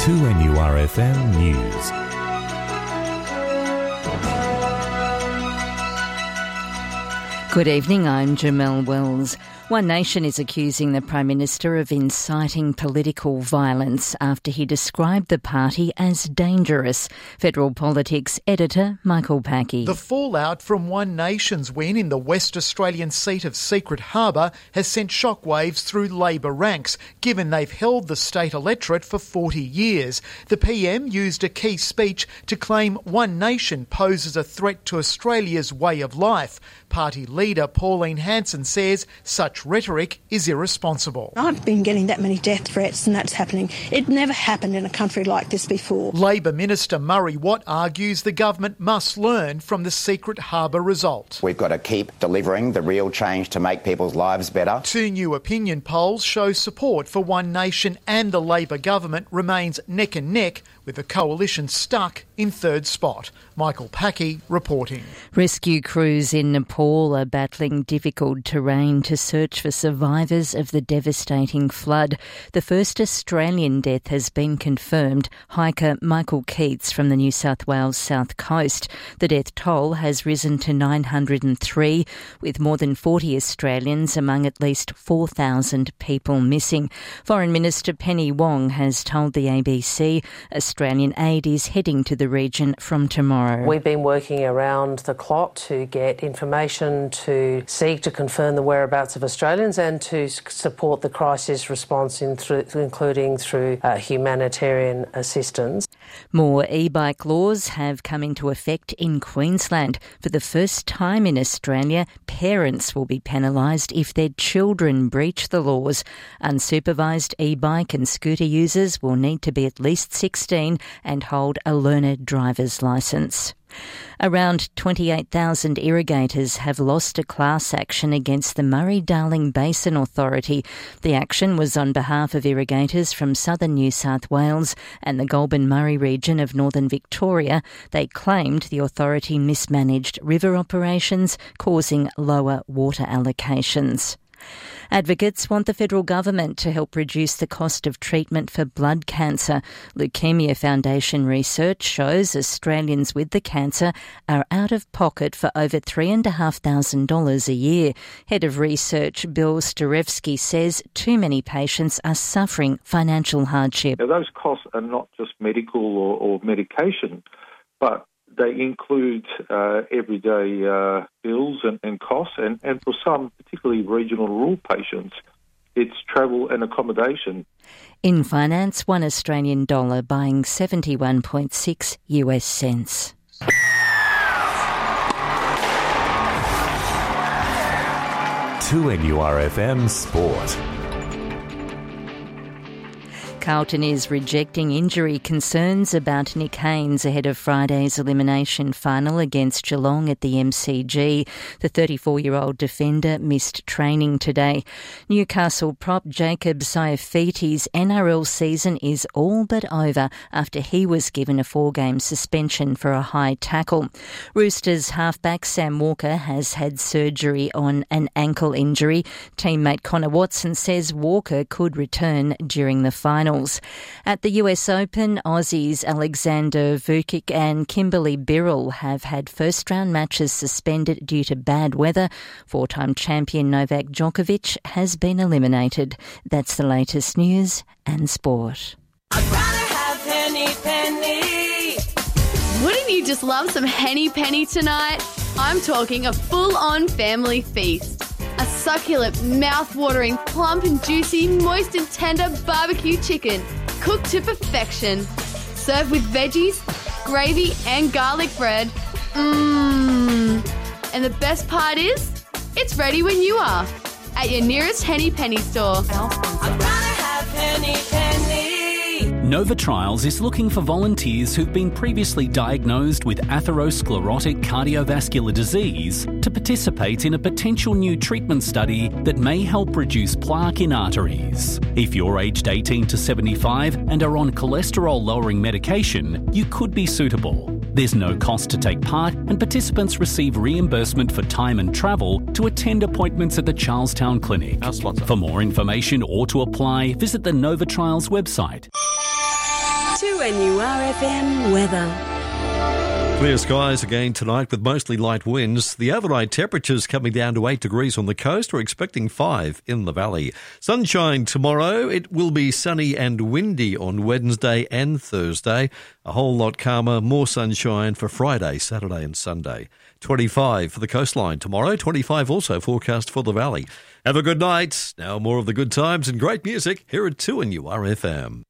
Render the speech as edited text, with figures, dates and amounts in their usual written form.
2NURFM News. Good evening, I'm Jamelle Wells. One Nation is accusing the Prime Minister of inciting political violence after he described the party as dangerous. Federal Politics editor Michael Packey. The fallout from One Nation's win in the West Australian seat of Secret Harbour has sent shockwaves through Labor ranks, given they've held the state electorate for 40 years. The PM used a key speech to claim One Nation poses a threat to Australia's way of life. Party leader Pauline Hanson says such rhetoric is irresponsible. I've been getting that many death threats and that's happening. It never happened in a country like this before. Labor Minister Murray Watt argues the government must learn from the Secret Harbour result. We've got to keep delivering the real change to make people's lives better. Two new opinion polls show support for One Nation and the Labor government remains neck and neck, with the coalition stuck in third spot. Michael Packey reporting. Rescue crews in Nepal are battling difficult terrain to search for survivors of the devastating flood. The first Australian death has been confirmed. Hiker Michael Keats from the New South Wales South Coast. The death toll has risen to 903, with more than 40 Australians among at least 4,000 people missing. Foreign Minister Penny Wong has told the ABC Australian aid is heading to the region from tomorrow. We've been working around the clock to get information, to seek to confirm the whereabouts of Australians and to support the crisis response, including through humanitarian assistance. More e-bike laws have come into effect in Queensland. For the first time in Australia, parents will be penalised if their children breach the laws. Unsupervised e-bike and scooter users will need to be at least 16 and hold a learner driver's licence. Around 28,000 irrigators have lost a class action against the Murray-Darling Basin Authority. The action was on behalf of irrigators from southern New South Wales and the Goulburn-Murray region of northern Victoria. They claimed the authority mismanaged river operations, causing lower water allocations. Advocates want the federal government to help reduce the cost of treatment for blood cancer. Leukemia Foundation research shows Australians with the cancer are out of pocket for over $3,500 a year. Head of Research Bill Starevsky says too many patients are suffering financial hardship. Now, those costs are not just medical or medication, but they include everyday bills and costs, and for some, particularly regional rural patients, it's travel and accommodation. In finance, $1 Australian dollar buying 71.6 US cents. To NURFM Sport. Carlton is rejecting injury concerns about Nick Haynes ahead of Friday's elimination final against Geelong at the MCG. The 34-year-old defender missed training today. Newcastle prop Jacob Saifiti's NRL season is all but over after he was given a 4-game suspension for a high tackle. Roosters halfback Sam Walker has had surgery on an ankle injury. Teammate Connor Watson says Walker could return during the final. At the US Open, Aussies Alexander Vukic and Kimberly Birrell have had first-round matches suspended due to bad weather. Four-time champion Novak Djokovic has been eliminated. That's the latest news and sport. I'd rather have Henny Penny. Wouldn't you just love some Henny Penny tonight? I'm talking a full-on family feast. A succulent, mouth-watering, plump and juicy, moist and tender barbecue chicken, cooked to perfection. Served with veggies, gravy and garlic bread. And the best part is, it's ready when you are. At your nearest Henny Penny store. I'd rather have Henny Penny. Nova Trials is looking for volunteers who've been previously diagnosed with atherosclerotic cardiovascular disease to participate in a potential new treatment study that may help reduce plaque in arteries. If you're aged 18 to 75 and are on cholesterol-lowering medication, you could be suitable. There's no cost to take part, and participants receive reimbursement for time and travel to attend appointments at the Charlestown Clinic. For more information or to apply, visit the Nova Trials website. 2NURFM weather. Clear skies again tonight with mostly light winds. The overnight temperatures coming down to 8 degrees on the coast. We're expecting 5 in the valley. Sunshine tomorrow. It will be sunny and windy on Wednesday and Thursday. A whole lot calmer, more sunshine for Friday, Saturday and Sunday. 25 for the coastline tomorrow. 25 also forecast for the valley. Have a good night. Now more of the good times and great music here at 2NURFM.